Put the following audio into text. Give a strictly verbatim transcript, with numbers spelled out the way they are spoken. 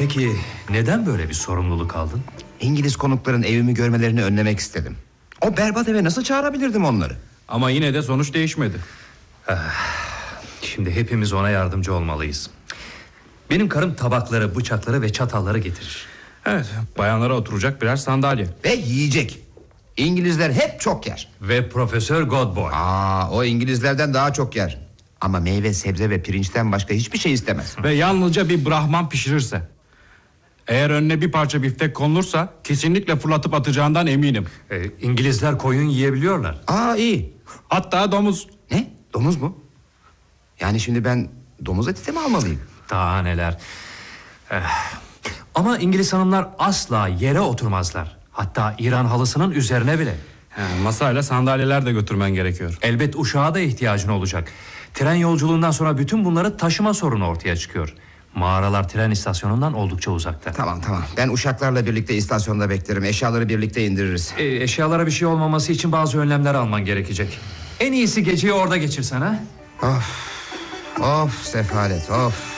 Peki neden böyle bir sorumluluk aldın? İngiliz konukların evimi görmelerini önlemek istedim. O berbat eve nasıl çağırabilirdim onları? Ama yine de sonuç değişmedi. Şimdi hepimiz ona yardımcı olmalıyız. Benim karım tabakları, bıçakları ve çatalları getirir. Evet, bayanlara oturacak birer sandalye. Ve yiyecek. İngilizler hep çok yer. Ve Profesör Godboy. Aa, o İngilizlerden daha çok yer. Ama meyve, sebze ve pirinçten başka hiçbir şey istemez. Ve yalnızca bir Brahman pişirirse. Eğer önüne bir parça biftek konulursa kesinlikle fırlatıp atacağından eminim. Ee, İngilizler koyun yiyebiliyorlar. Aa, iyi. Hatta domuz. Ne? Domuz mu? Yani şimdi ben domuz eti de mi almalıyım? Daha neler. Eh, Ama İngiliz hanımlar asla yere oturmazlar. Hatta İran halısının üzerine bile. He, masayla sandalyeler de götürmen gerekiyor. Elbet uşağa da ihtiyacın olacak. Tren yolculuğundan sonra bütün bunları taşıma sorunu ortaya çıkıyor. Mağaralar tren istasyonundan oldukça uzakta. Tamam tamam, ben uşaklarla birlikte istasyonda beklerim. Eşyaları birlikte indiririz. E, eşyalara bir şey olmaması için bazı önlemler alman gerekecek. En iyisi geceyi orada geçirsen ha? Of, of sefalet, of.